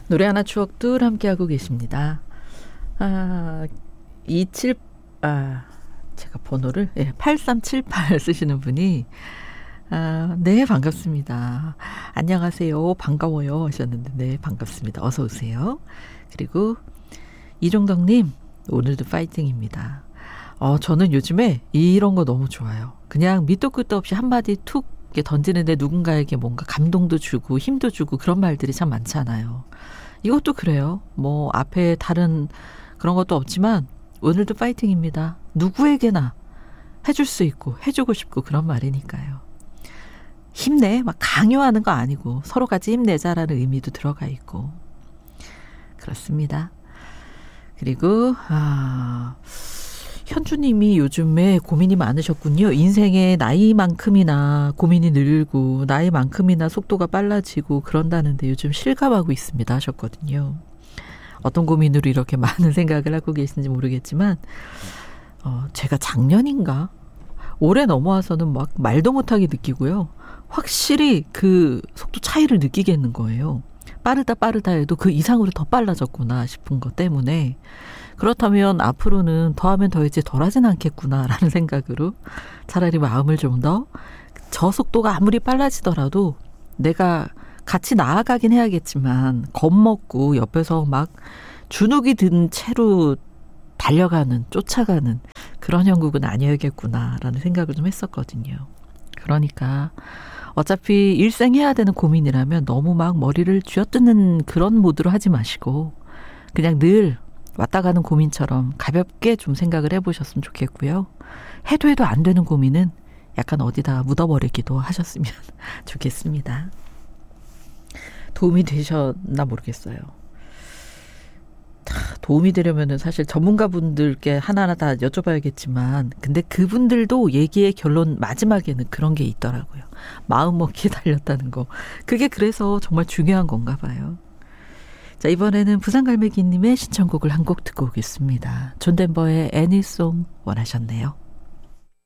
노래 하나 추억들 함께하고 계십니다. 제가 번호를 8378 쓰시는 분이 네, 반갑습니다. 안녕하세요. 반가워요 하셨는데 네, 반갑습니다. 어서 오세요. 그리고 이종덕님, 오늘도 파이팅입니다. 저는 요즘에 이런 거 너무 좋아요. 그냥 밑도 끝도 없이 한마디 툭 이렇게 던지는데 누군가에게 뭔가 감동도 주고 힘도 주고 그런 말들이 참 많잖아요. 이것도 그래요. 뭐 앞에 다른 그런 것도 없지만 오늘도 파이팅입니다. 누구에게나 해줄 수 있고 해주고 싶고 그런 말이니까요. 힘내 막 강요하는 거 아니고 서로 같이 힘내자라는 의미도 들어가 있고 그렇습니다. 그리고 현주님이 요즘에 고민이 많으셨군요. 인생의 나이만큼이나 고민이 늘고 나이만큼이나 속도가 빨라지고 그런다는데 요즘 실감하고 있습니다 하셨거든요. 어떤 고민으로 이렇게 많은 생각을 하고 계신지 모르겠지만 제가 작년인가 올해 넘어와서는 막 말도 못하게 느끼고요. 확실히 그 속도 차이를 느끼겠는 거예요. 빠르다 해도 그 이상으로 더 빨라졌구나 싶은 것 때문에 그렇다면 앞으로는 더하면 더했지 덜하진 않겠구나라는 생각으로 차라리 마음을 좀 더 저 속도가 아무리 빨라지더라도 내가 같이 나아가긴 해야겠지만 겁먹고 옆에서 막 주눅이 든 채로 달려가는 쫓아가는 그런 형국은 아니어야겠구나라는 생각을 좀 했었거든요. 그러니까 어차피 일생 해야 되는 고민이라면 너무 막 머리를 쥐어뜯는 그런 모드로 하지 마시고 그냥 늘 왔다 가는 고민처럼 가볍게 좀 생각을 해보셨으면 좋겠고요. 해도 안 되는 고민은 약간 어디다 묻어버리기도 하셨으면 좋겠습니다. 도움이 되셨나 모르겠어요. 도움이 되려면은 사실 전문가분들께 하나하나 다 여쭤봐야겠지만 근데 그분들도 얘기의 결론 마지막에는 그런 게 있더라고요. 마음먹기에 달렸다는 거. 그게 그래서 정말 중요한 건가 봐요. 자, 이번에는 부산갈매기님의 신청곡을 한 곡 듣고 오겠습니다. 존 덴버의 애니송 원하셨네요.